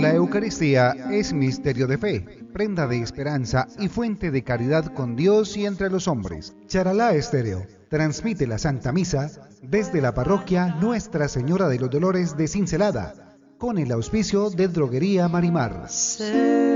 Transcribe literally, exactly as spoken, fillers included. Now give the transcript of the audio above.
La Eucaristía es misterio de fe, prenda de esperanza y fuente de caridad con Dios y entre los hombres. Charalá Estéreo transmite la Santa Misa desde la parroquia Nuestra Señora de los Dolores de Cincelada, con el auspicio de Droguería Marimar.